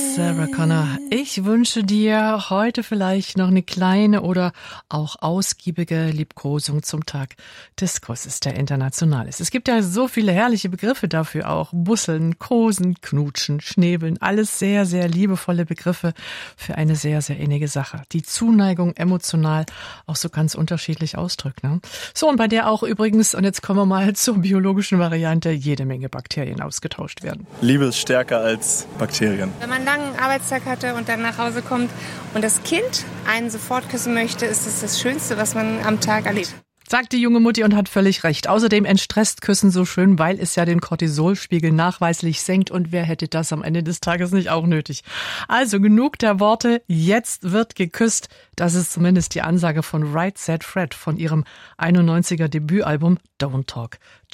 Sarah Connor, ich wünsche dir heute vielleicht noch eine kleine oder auch ausgiebige Liebkosung zum Tag des Kusses, der international ist. Es gibt ja so viele herrliche Begriffe dafür auch. Busseln, kosen, knutschen, schnäbeln, alles sehr, sehr liebevolle Begriffe für eine sehr, sehr innige Sache. Die Zuneigung emotional auch so ganz unterschiedlich ausdrückt. Ne? So, und bei der auch übrigens, und jetzt kommen wir mal zur biologischen Variante, jede Menge Bakterien ausgetauscht werden. Liebe ist stärker als Bakterien. Wenn man einen langen Arbeitstag hatte und dann nach Hause kommt und das Kind einen sofort küssen möchte, ist es das Schönste, was man am Tag erlebt. Sagt die junge Mutti und hat völlig recht. Außerdem entstresst Küssen so schön, weil es ja den Cortisolspiegel nachweislich senkt. Und wer hätte das am Ende des Tages nicht auch nötig? Also genug der Worte, jetzt wird geküsst. Das ist zumindest die Ansage von Right Said Fred von ihrem 91er Debütalbum Don't Talk